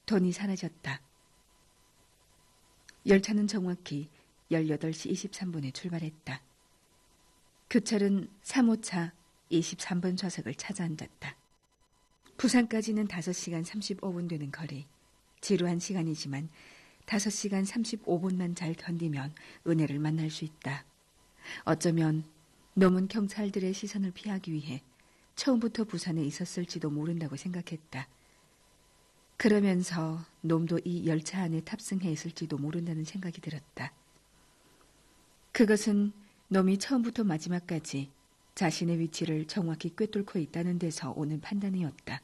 돈이 사라졌다. 열차는 정확히 18시 23분에 출발했다. 교철은 3호차 23번 좌석을 찾아 앉았다. 부산까지는 5시간 35분 되는 거리. 지루한 시간이지만 5시간 35분만 잘 견디면 은혜를 만날 수 있다. 어쩌면 놈은 경찰들의 시선을 피하기 위해 처음부터 부산에 있었을지도 모른다고 생각했다. 그러면서 놈도 이 열차 안에 탑승해 있을지도 모른다는 생각이 들었다. 그것은 놈이 처음부터 마지막까지 자신의 위치를 정확히 꿰뚫고 있다는 데서 오는 판단이었다.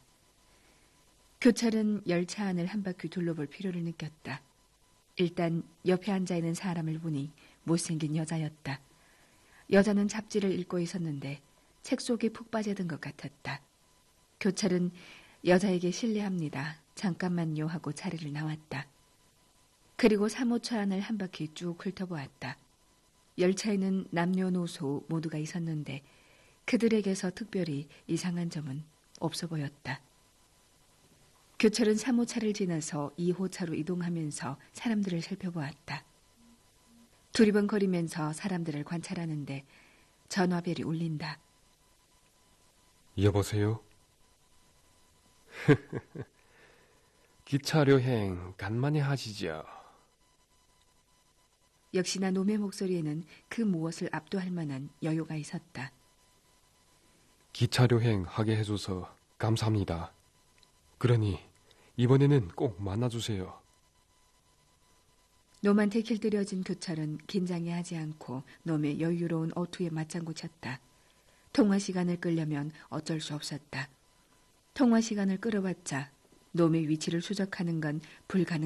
교찰은 열차 안을 한 바퀴 둘러볼 필요를 느꼈다. 일단 옆에 앉아있는 사람을 보니 못생긴 여자였다. 여자는 잡지를 읽고 있었는데 책 속에 푹 빠져든 것 같았다. 교찰은 여자에게 실례합니다. 잠깐만요 하고 자리를 나왔다. 그리고 3호차 안을 한 바퀴 쭉 훑어보았다. 열차에는 남녀노소 모두가 있었는데 그들에게서 특별히 이상한 점은 없어 보였다. 교철은 3호차를 지나서 2호차로 이동하면서 사람들을 살펴보았다. 두리번거리면서 사람들을 관찰하는데 전화벨이 울린다. 여보세요? 기차여행 간만에 하시죠. 역시나 놈의 목소리에는 그 무엇을 압도할 만한 여유가 있었다. 기차여행 하게 해줘서 감사합니다. 그러니 이번에는 꼭 만나주세요. 놈한테 길들여진 교철은 긴장해 하지 않고 놈의 여유로운 어투에 맞장구 쳤다. 통화 시간을 끌려면 어쩔 수 없었다. 통화 시간을 끌어봤자 놈의 위치를 추적하는 건 불가능.